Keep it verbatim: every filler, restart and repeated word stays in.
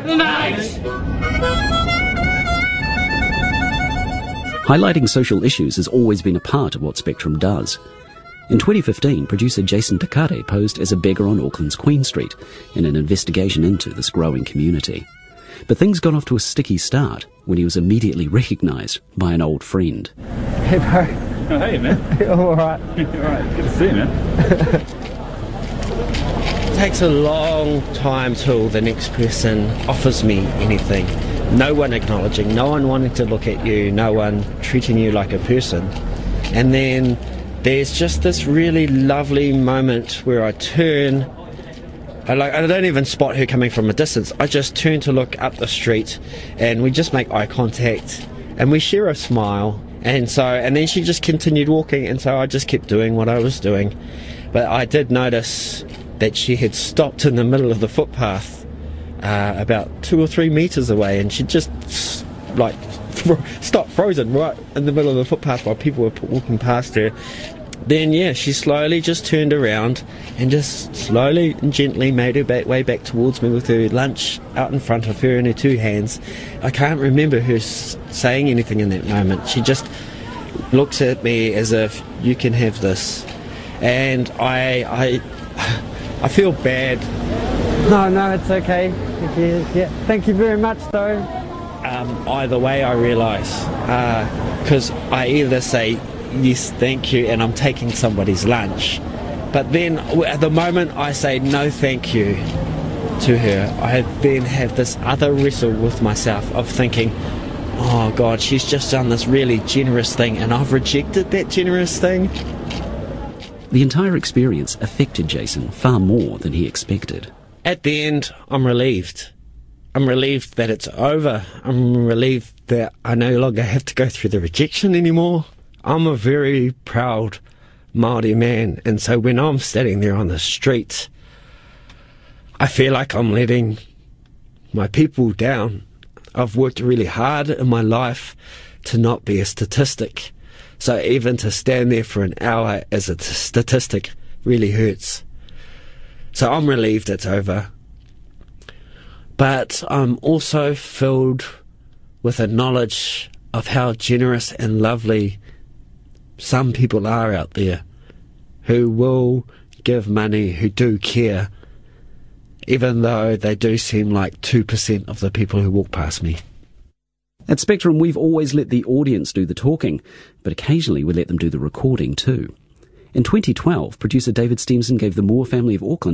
Nice! Highlighting social issues has always been a part of what Spectrum does. In twenty fifteen, producer Jason Takare posed as a beggar on Auckland's Queen Street in an investigation into this growing community. But things got off to a sticky start when he was immediately recognised by an old friend. Hey, bro. Oh, hey, man. All right. All right, good to see you, man. It takes a long time till the next person offers me anything. No one acknowledging, no one wanting to look at you, no one treating you like a person. And then there's just this really lovely moment where I turn. I, like, I don't even spot her coming from a distance. I just turn to look up the street and we just make eye contact and we share a smile. And so, and then she just continued walking, and so I just kept doing what I was doing. But I did notice that she had stopped in the middle of the footpath uh, about two or three metres away, and she just like stopped frozen right in the middle of the footpath while people were walking past her. Then, yeah, she slowly just turned around and just slowly and gently made her back, way back towards me with her lunch out in front of her in her two hands. I can't remember her s- saying anything in that moment. She just looks at me as if, you can have this. And I, I, I feel bad. No, no, it's okay. Thank you. Yeah, thank you very much, though. Um, either way, I realise, because uh, I either say, yes, thank you, and I'm taking somebody's lunch. But then at the moment I say no thank you to her, I then have this other wrestle with myself of thinking, oh God, she's just done this really generous thing and I've rejected that generous thing. The entire experience affected Jason far more than he expected. At the end, I'm relieved. I'm relieved that it's over. I'm relieved that I no longer have to go through the rejection anymore. I'm a very proud Māori man, and so when I'm standing there on the street, I feel like I'm letting my people down. I've worked really hard in my life to not be a statistic, so even to stand there for an hour as a t- statistic really hurts. So I'm relieved it's over. But I'm also filled with a knowledge of how generous and lovely some people are out there who will give money, who do care, even though they do seem like two percent of the people who walk past me. At Spectrum, we've always let the audience do the talking, but occasionally we let them do the recording too. In twenty twelve, producer David Stevenson gave the Moore family of Auckland